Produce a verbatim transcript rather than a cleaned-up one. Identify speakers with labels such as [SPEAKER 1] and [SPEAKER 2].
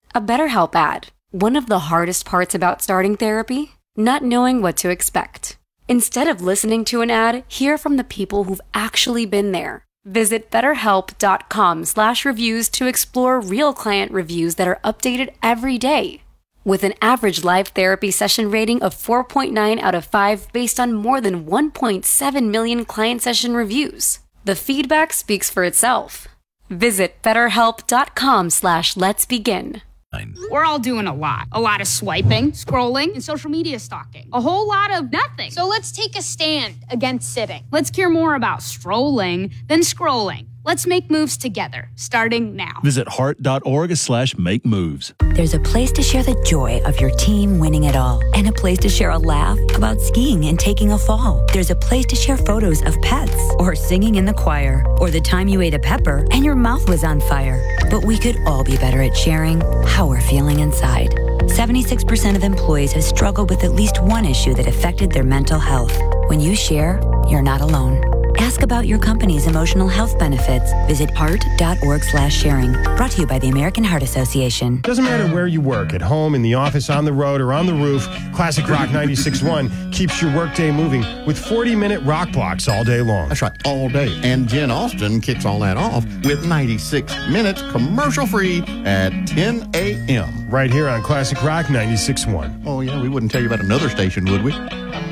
[SPEAKER 1] A BetterHelp ad. One of the hardest parts about starting therapy? Not knowing what to expect. Instead of listening to an ad, hear from the people who've actually been there. Visit betterhelp.com slash reviews to explore real client reviews that are updated every day. With an average live therapy session rating of four point nine out of five based on more than one point seven million client session reviews. The feedback speaks for itself. Visit betterhelp.com slash let's begin.
[SPEAKER 2] We're all doing a lot. A lot of swiping, scrolling, and social media stalking. A whole lot of nothing.
[SPEAKER 3] So let's take a stand against sitting.
[SPEAKER 2] Let's care more about strolling than scrolling. Let's make moves together, starting now.
[SPEAKER 4] Visit heart.org slash make moves.
[SPEAKER 5] There's a place to share the joy of your team winning it all, and a place to share a laugh about skiing and taking a fall. There's a place to share photos of pets, or singing in the choir, or the time you ate a pepper and your mouth was on fire. But we could all be better at sharing how we're feeling inside. seventy-six percent of employees have struggled with at least one issue that affected their mental health. When you share, you're not alone. Ask about your company's emotional health benefits. Visit heart.org slash sharing. Brought to you by the American Heart Association.
[SPEAKER 6] Doesn't matter where you work, at home, in the office, on the road, or on the roof, Classic Rock ninety-six point one keeps your workday moving with forty-minute rock blocks all day long.
[SPEAKER 7] That's right, all day. And Jen Austen kicks all that off with ninety-six minutes commercial-free at ten a.m.
[SPEAKER 6] Right here on Classic Rock ninety-six point one.
[SPEAKER 7] Oh, yeah, we wouldn't tell you about another station, would we?